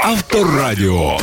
Авторадіо.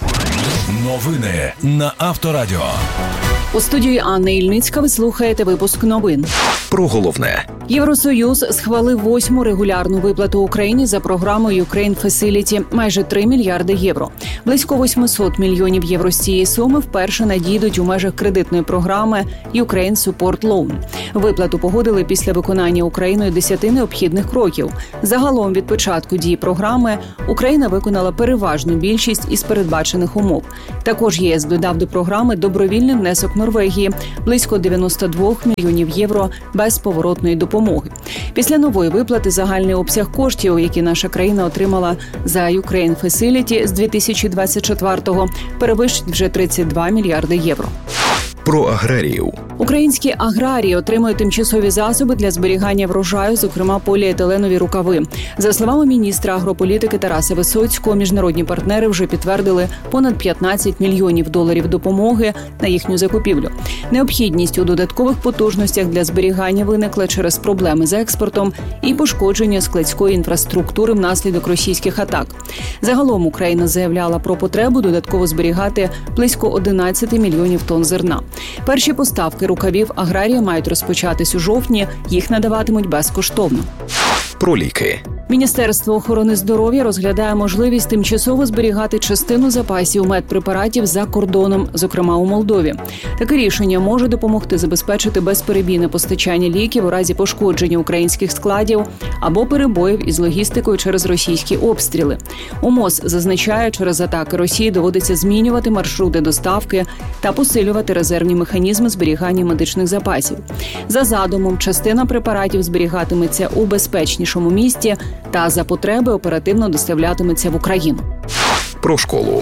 Новини на Авторадіо. У студії Анна Ільницька ви слухаєте випуск новин. Про головне. Євросоюз схвалив 8-му регулярну виплату Україні за програмою Ukraine Facility – майже 3 мільярди євро. Близько 800 мільйонів євро з цієї суми вперше надійдуть у межах кредитної програми Ukraine Support Loan. Виплату погодили після виконання Україною 10 необхідних кроків. Загалом від початку дії програми Україна виконала переважну більшість із передбачених умов. Також ЄС додав до програми добровільний внесок Норвегії – близько 92 мільйонів євро безповоротної допомоги. Після нової виплати загальний обсяг коштів, які наша країна отримала за Ukraine Facility з 2024-го, перевищить вже 32 мільярди євро. Про аграріїв. Українські аграрії отримують тимчасові засоби для зберігання врожаю, зокрема поліетиленові рукави. За словами міністра агрополітики Тараса Висоцького, міжнародні партнери вже підтвердили понад 15 мільйонів доларів допомоги на їхню закупівлю. Необхідність у додаткових потужностях для зберігання виникла через проблеми з експортом і пошкодження складської інфраструктури внаслідок російських атак. Загалом Україна заявляла про потребу додатково зберігати близько 11 мільйонів тонн зерна. Перші поставки рукавів аграрії мають розпочатись у жовтні, їх надаватимуть безкоштовно. Про ліки. Міністерство охорони здоров'я розглядає можливість тимчасово зберігати частину запасів медпрепаратів за кордоном, зокрема у Молдові. Таке рішення може допомогти забезпечити безперебійне постачання ліків у разі пошкодження українських складів або перебоїв із логістикою через російські обстріли. У МОЗ зазначає, через атаки Росії доводиться змінювати маршрути доставки та посилювати резервні механізми зберігання медичних запасів. За задумом, частина препаратів зберігатиметься у безпечнішому місці та за потреби оперативно доставлятиметься в Україну. Про школу.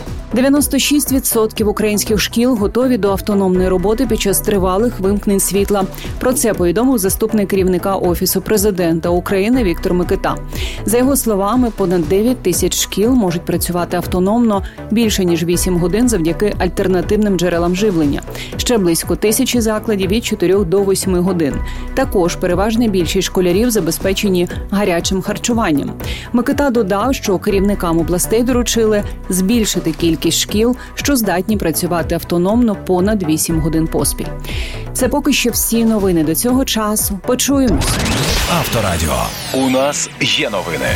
96% українських шкіл готові до автономної роботи під час тривалих вимкнень світла. Про це повідомив заступник керівника Офісу президента України Віктор Микита. За його словами, понад 9 тисяч шкіл можуть працювати автономно більше, ніж 8 годин завдяки альтернативним джерелам живлення. Ще близько 1000 закладів від 4 до 8 годин. Також переважна більшість школярів забезпечені гарячим харчуванням. Микита додав, що керівникам областей доручили збільшити кількість шкіл, що здатні працювати автономно понад 8 годин поспіль. Це поки що всі новини до цього часу. Почуємось. Авторадіо. У нас є новини.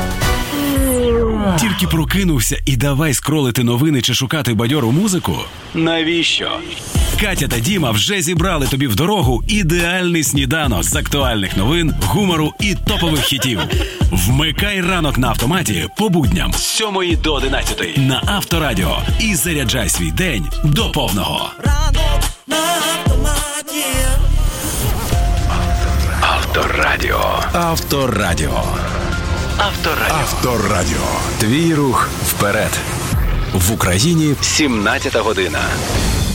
Тільки прокинувся і давай скролити новини чи шукати бадьору музику? Навіщо? Катя та Діма вже зібрали тобі в дорогу ідеальний сніданок з актуальних новин, гумору і топових хітів. Вмикай ранок на автоматі по будням з 7 до 11 на Авторадіо і заряджай свій день до повного. Ранок на автоматі. Авторадіо. Авторадіо. Авторадіо. Авторадіо. Твій рух вперед. В Україні 17 година.